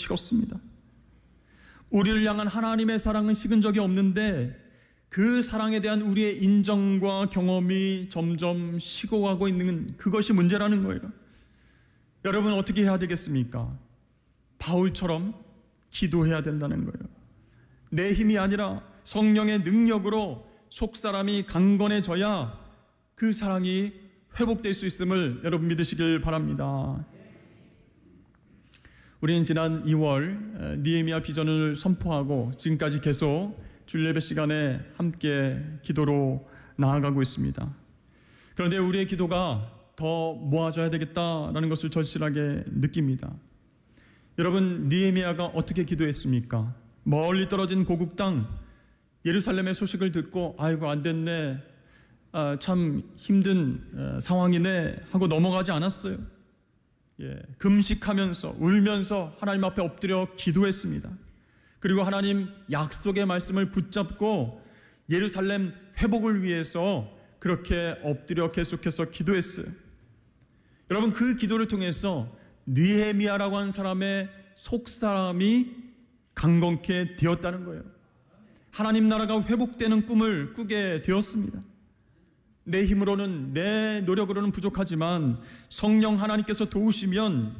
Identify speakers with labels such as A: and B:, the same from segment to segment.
A: 식었습니다. 우리를 향한 하나님의 사랑은 식은 적이 없는데 그 사랑에 대한 우리의 인정과 경험이 점점 식어가고 있는 그것이 문제라는 거예요. 여러분 어떻게 해야 되겠습니까? 바울처럼 기도해야 된다는 거예요. 내 힘이 아니라 성령의 능력으로 속사람이 강건해져야 그 사랑이 회복될 수 있음을 여러분 믿으시길 바랍니다. 우리는 지난 2월 느헤미야 비전을 선포하고 지금까지 계속 주일예배 시간에 함께 기도로 나아가고 있습니다. 그런데 우리의 기도가 더 모아져야 되겠다라는 것을 절실하게 느낍니다. 여러분, 느헤미야가 어떻게 기도했습니까? 멀리 떨어진 고국 땅 예루살렘의 소식을 듣고 아이고 안 됐네, 참 힘든 상황이네 하고 넘어가지 않았어요. 금식하면서 울면서 하나님 앞에 엎드려 기도했습니다. 그리고 하나님 약속의 말씀을 붙잡고 예루살렘 회복을 위해서 그렇게 엎드려 계속해서 기도했어요. 여러분, 그 기도를 통해서 느헤미야라고 하는 사람의 속사람이 강건케 되었다는 거예요. 하나님 나라가 회복되는 꿈을 꾸게 되었습니다. 내 힘으로는, 내 노력으로는 부족하지만 성령 하나님께서 도우시면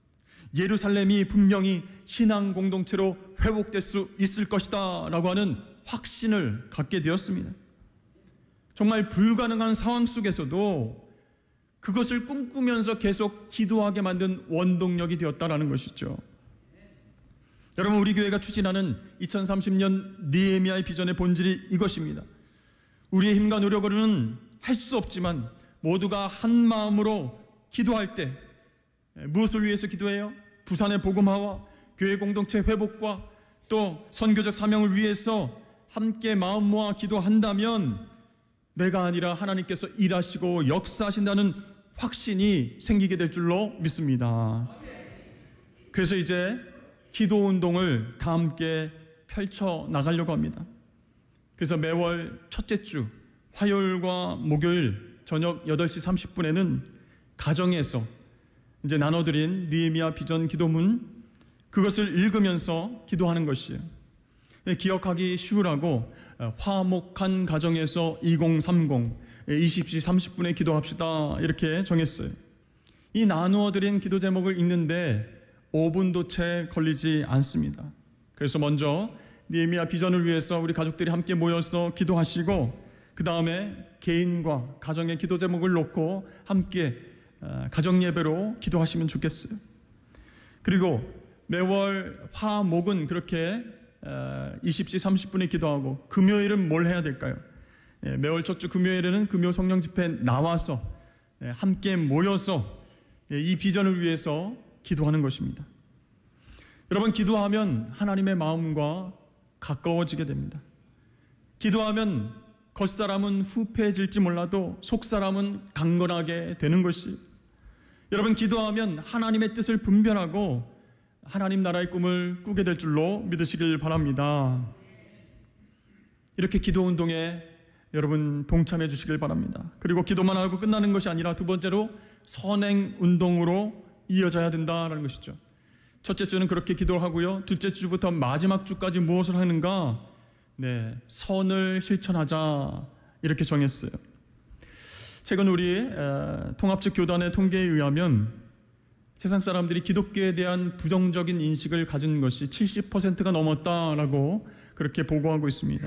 A: 예루살렘이 분명히 신앙 공동체로 회복될 수 있을 것이다 라고 하는 확신을 갖게 되었습니다. 정말 불가능한 상황 속에서도 그것을 꿈꾸면서 계속 기도하게 만든 원동력이 되었다라는 것이죠. 여러분, 우리 교회가 추진하는 2030년 느헤미야의 비전의 본질이 이것입니다. 우리의 힘과 노력으로는 할 수 없지만 모두가 한 마음으로 기도할 때 무엇을 위해서 기도해요? 부산의 복음화와 교회 공동체 회복과 또 선교적 사명을 위해서 함께 마음 모아 기도한다면 내가 아니라 하나님께서 일하시고 역사하신다는 확신이 생기게 될 줄로 믿습니다. 그래서 이제 기도 운동을 다 함께 펼쳐 나가려고 합니다. 그래서 매월 첫째 주 화요일과 목요일 저녁 8시 30분에는 가정에서 이제 나눠드린 느헤미야 비전 기도문, 그것을 읽으면서 기도하는 것이에요. 기억하기 쉬우라고 화목한 가정에서 2030 20시 30분에 기도합시다 이렇게 정했어요. 이 나누어드린 기도 제목을 읽는데 5분도 채 걸리지 않습니다. 그래서 먼저 느헤미야 비전을 위해서 우리 가족들이 함께 모여서 기도하시고 그 다음에 개인과 가정의 기도 제목을 놓고 함께 가정 예배로 기도하시면 좋겠어요. 그리고 매월 화목은 그렇게 20시 30분에 기도하고 금요일은 뭘 해야 될까요? 매월 첫 주 금요일에는 금요 성령 집회에 나와서 함께 모여서 이 비전을 위해서 기도하는 것입니다. 여러분, 기도하면 하나님의 마음과 가까워지게 됩니다. 기도하면 겉사람은 후패해질지 몰라도 속사람은 강건하게 되는 것이, 여러분, 기도하면 하나님의 뜻을 분별하고 하나님 나라의 꿈을 꾸게 될 줄로 믿으시길 바랍니다. 이렇게 기도 운동에 여러분 동참해 주시길 바랍니다. 그리고 기도만 하고 끝나는 것이 아니라 두 번째로 선행 운동으로 이어져야 된다는 것이죠. 첫째 주는 그렇게 기도를 하고요. 둘째 주부터 마지막 주까지 무엇을 하는가? 선을 실천하자 이렇게 정했어요. 최근 우리 통합적 교단의 통계에 의하면 세상 사람들이 기독교에 대한 부정적인 인식을 가진 것이 70%가 넘었다라고 그렇게 보고하고 있습니다.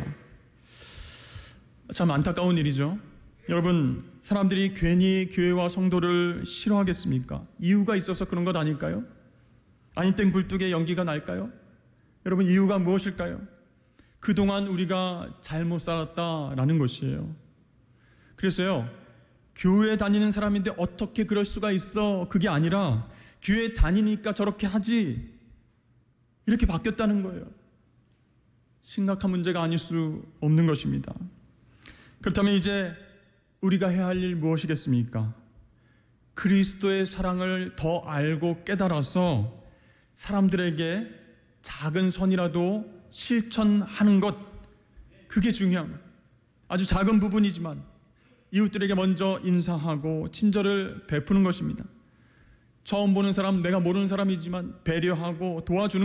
A: 참 안타까운 일이죠. 여러분, 사람들이 괜히 교회와 성도를 싫어하겠습니까? 이유가 있어서 그런 것 아닐까요? 아니 땡 굴뚝에 연기가 날까요? 여러분, 이유가 무엇일까요? 그동안 우리가 잘못 살았다라는 것이에요. 그래서요, 교회 다니는 사람인데 어떻게 그럴 수가 있어? 그게 아니라 교회 다니니까 저렇게 하지, 이렇게 바뀌었다는 거예요. 심각한 문제가 아닐 수 없는 것입니다. 그렇다면 이제 우리가 해야 할 일 무엇이겠습니까? 그리스도의 사랑을 더 알고 깨달아서 사람들에게 작은 선이라도 실천하는 것, 그게 중요합니다. 아주 작은 부분이지만 이웃들에게 먼저 인사하고 친절을 베푸는 것입니다. 처음 보는 사람, 내가 모르는 사람이지만 배려하고 도와주는